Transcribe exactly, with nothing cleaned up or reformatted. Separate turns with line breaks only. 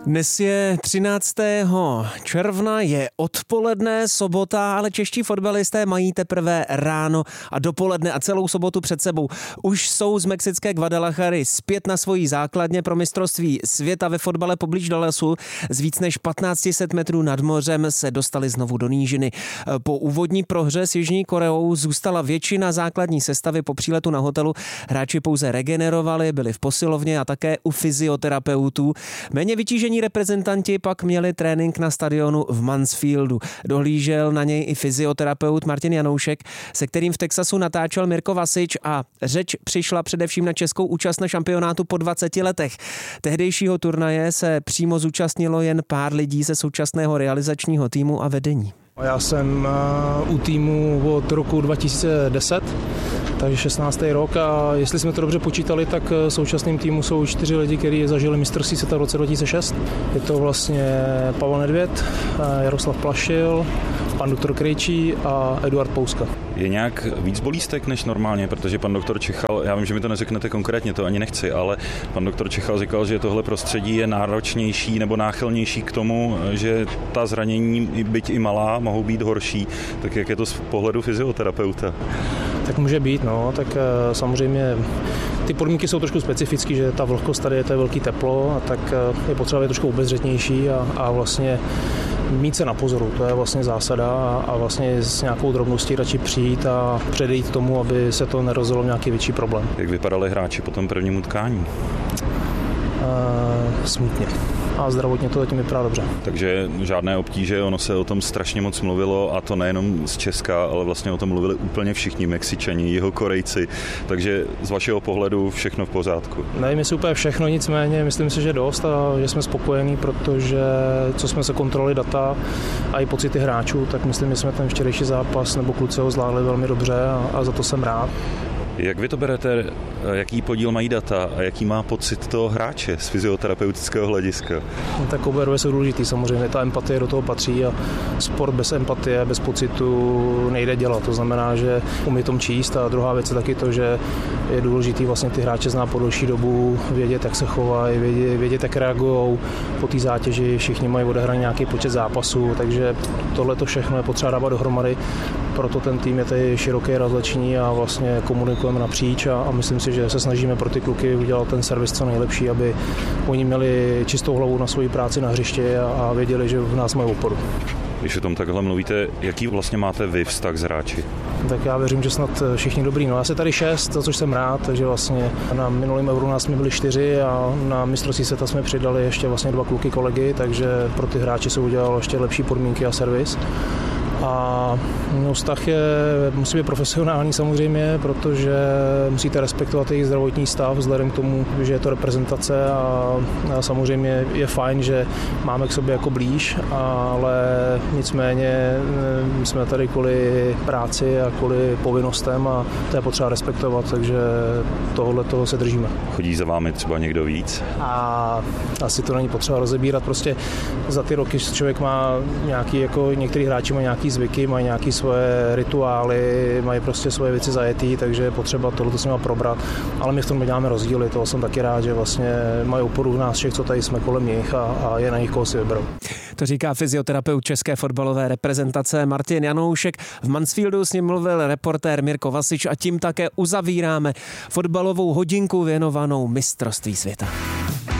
Dnes je třináctého června, je odpoledne, sobota, ale čeští fotbalisté mají teprve ráno a dopoledne a celou sobotu před sebou. Už jsou z mexické Guadalajary zpět na svojí základně pro mistrovství světa ve fotbale poblíž Dallasu. Z víc než patnáct set metrů nad mořem se dostali znovu do nížiny. Po úvodní prohře s Jižní Koreou zůstala většina základní sestavy po příletu na hotelu. Hráči pouze regenerovali, byli v posilovně a také u fyzioterapeutů. Méně vytížení reprezentanti pak měli trénink na stadionu v Mansfieldu. Dohlížel na něj i fyzioterapeut Martin Janoušek, se kterým v Texasu natáčel Mirko Vasič, a řeč přišla především na českou účast na šampionátu po dvaceti letech. Tehdejšího turnaje se přímo zúčastnilo jen pár lidí ze současného realizačního týmu a vedení.
Já jsem u týmu od roku dva tisíce deset, takže šestnáctý rok, a jestli jsme to dobře počítali, tak v současném týmu jsou čtyři lidi, kteří zažili mistrovství světa v roce dva tisíce šest. Je to vlastně Pavel Nedvěd, Jaroslav Plašil, pan doktor Krejčí a Eduard Pouska.
Je nějak víc bolístek než normálně, protože pan doktor Čechal, já vím, že mi to neřeknete konkrétně, to ani nechci, ale pan doktor Čechal říkal, že tohle prostředí je náročnější nebo náchylnější k tomu, že ta zranění, byť i malá, mohou být horší. Tak jak je to z pohledu fyzioterapeuta?
Tak může být, no, tak samozřejmě ty podmínky jsou trošku specifické, že ta vlhkost tady je, to je velký teplo, a tak je potřeba být trošku obezřetnější a, a vlastně mít se na pozoru, to je vlastně zásada, a, a vlastně s nějakou drobností radši přijít a předejít tomu, aby se to nerozjelo v nějaký větší problém.
Jak vypadali hráči po tom prvním utkání?
Uh, smutně. A zdravotně to zatím vypadá dobře.
Takže žádné obtíže, ono se o tom strašně moc mluvilo, a to nejenom z Česka, ale vlastně o tom mluvili úplně všichni Mexičani, Jihokorejci, takže z vašeho pohledu všechno v pořádku.
Nevím, jestli úplně všechno, nicméně myslím si, že dost a že jsme spokojení, protože co jsme se kontrolovali data a i pocity hráčů, tak myslím, že jsme ten včerejší zápas nebo kluci ho zvládli velmi dobře, a, a za to jsem rád.
Jak vy to berete, jaký podíl mají data a jaký má pocit toho hráče z fyzioterapeutického hlediska?
No, tak obě jsou důležitý, samozřejmě ta empatie do toho patří, a sport bez empatie, bez pocitu nejde dělat. To znamená, že umí tom číst, a druhá věc je taky to, že je důležitý vlastně ty hráče znát po delší dobu, vědět, jak se chovají, vědět, vědět jak reagují po té zátěži, všichni mají odehraný nějaký počet zápasů, takže tohle to všechno je potřeba dávat dohromady, proto ten tým je tady široký, rozleční a vlastně komunikujeme napříč, a, a myslím si, že se snažíme pro ty kluky udělat ten servis co nejlepší, aby oni měli čistou hlavu na svoji práci na hřišti a, a věděli, že v nás mají oporu.
Když o tom takhle mluvíte, jaký vlastně máte vy vztah s hráči?
Tak já věřím, že snad všichni dobrý. No, já se tady šest, za což jsem rád, takže vlastně na minulém Euru nás jsme byli čtyři a na mistrovství světa jsme přidali ještě vlastně dva kluky kolegy, takže pro ty hráči se udělal ještě lepší podmínky a servis. A no, vztah je, musí být profesionální samozřejmě, protože musíte respektovat jejich zdravotní stav vzhledem k tomu, že je to reprezentace, a, a samozřejmě je fajn, že máme k sobě jako blíž, ale nicméně jsme tady kvůli práci a kvůli povinnostem, a to je potřeba respektovat, takže tohle toho se držíme.
Chodí za vámi třeba někdo víc?
A asi to není potřeba rozebírat, prostě za ty roky člověk má nějaký, jako některý hráči mají nějaký zvyky, mají nějaké svoje rituály, mají prostě svoje věci zajetý, takže je potřeba tohleto s nima probrat. Ale my v tom děláme rozdíly, toho jsem taky rád, že vlastně mají oporu v nás všech, co tady jsme kolem nich, a, a je na nich, koho si vyberou.
To říká fyzioterapeut české fotbalové reprezentace Martin Janoušek. V Mansfieldu s ním mluvil reportér Mirko Vasič, a tím také uzavíráme fotbalovou hodinku věnovanou mistrovství světa.